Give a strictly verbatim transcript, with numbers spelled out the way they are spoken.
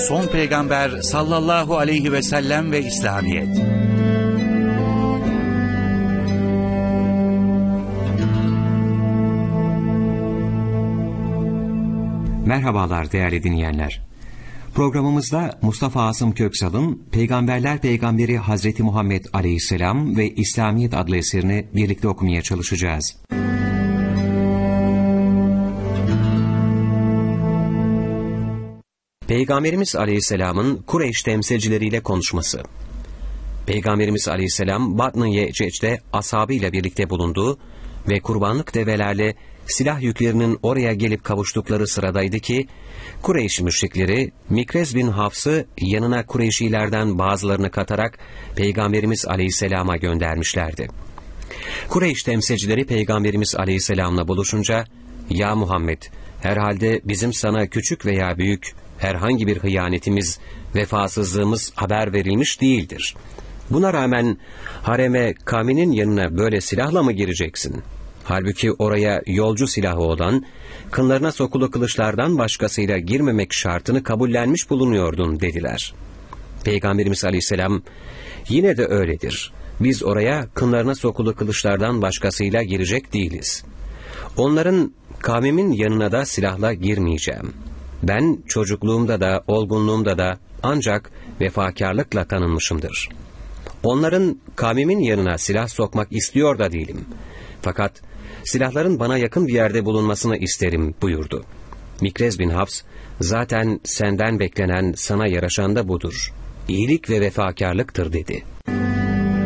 son peygamber sallallahu aleyhi ve sellem ve İslamiyet. Merhabalar değerli dinleyenler. Programımızda Mustafa Asım Köksal'ın Peygamberler Peygamberi Hazreti Muhammed Aleyhisselam ve İslamiyet adlı eserini birlikte okumaya çalışacağız. Peygamberimiz Aleyhisselam'ın Kureyş temsilcileriyle konuşması. Peygamberimiz Aleyhisselam Batn-ı Yecec'te ashabıyla birlikte bulunduğu ve kurbanlık develerle silah yüklerinin oraya gelip kavuştukları sıradaydı ki, Kureyş müşrikleri Mikrez bin Hafs'ı yanına Kureyşilerden bazılarını katarak Peygamberimiz Aleyhisselam'a göndermişlerdi. Kureyş temsilcileri Peygamberimiz Aleyhisselam'la buluşunca, "Ya Muhammed, herhalde bizim sana küçük veya büyük herhangi bir hıyanetimiz, vefasızlığımız haber verilmiş değildir. Buna rağmen hareme kavminin yanına böyle silahla mı gireceksin? Halbuki oraya yolcu silahı olan, kınlarına sokulu kılıçlardan başkasıyla girmemek şartını kabullenmiş bulunuyordun" dediler. Peygamberimiz Aleyhisselam, "Yine de öyledir. Biz oraya kınlarına sokulu kılıçlardan başkasıyla girecek değiliz. Onların kavmimin yanına da silahla girmeyeceğim. Ben çocukluğumda da olgunluğumda da ancak vefakarlıkla tanınmışımdır. Onların kavmimin yanına silah sokmak istiyor da değilim. Fakat silahların bana yakın bir yerde bulunmasını isterim" buyurdu. Mikrez bin Hafs, "Zaten senden beklenen, sana yaraşan da budur. İyilik ve vefakarlıktır" dedi.